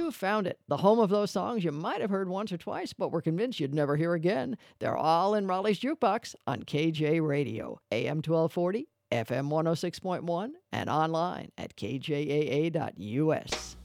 You've found it, the home of those songs you might have heard once or twice, but were convinced you'd never hear again. They're all in Raleigh's Jukebox on KJ Radio, AM 1240, FM 106.1, and online at kjaa.us.